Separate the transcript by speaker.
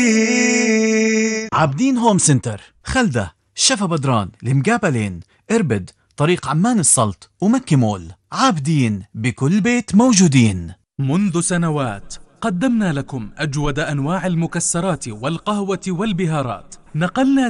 Speaker 1: عابدين هوم سنتر، خلدة، شفا بدران، المقابلين، إربد، طريق عمان السلط ومكة مول. عابدين بكل بيت موجودين.
Speaker 2: منذ سنوات قدمنا لكم أجود أنواع المكسرات والقهوة والبهارات. نقلنا